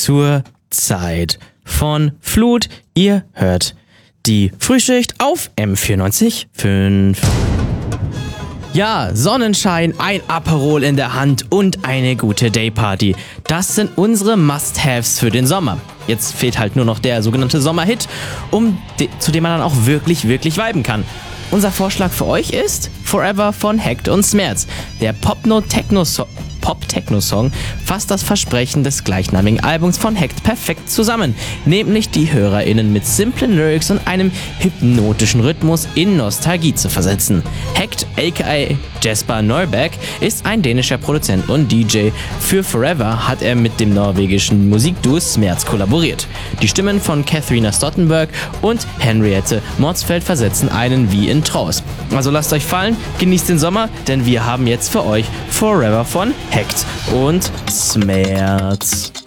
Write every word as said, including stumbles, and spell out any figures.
zur Zeit von Flut. Ihr hört die Frühschicht auf M vierundneunzig Komma fünf. Ja, Sonnenschein, ein Aperol in der Hand und eine gute Dayparty. Das sind unsere Must-Haves für den Sommer. Jetzt fehlt halt nur noch der sogenannte Sommerhit, um de- zu dem man dann auch wirklich, wirklich viben kann. Unser Vorschlag für euch ist Forever von Hekt und Smerz. Der Pop-No-Techno-Song Pop-Techno-Song fasst das Versprechen des gleichnamigen Albums von Hekt perfekt zusammen, nämlich die HörerInnen mit simplen Lyrics und einem hypnotischen Rhythmus in Nostalgie zu versetzen. Hekt, aka Jesper Neuberg, ist ein dänischer Produzent und D J. Für Forever hat er mit dem norwegischen Musikduo Smerz kollaboriert. Die Stimmen von Katharina Stottenberg und Henriette Motzfeldt versetzen einen wie in Trance. Also lasst euch fallen, genießt den Sommer, denn wir haben jetzt für euch Forever von Hekt und Smerz.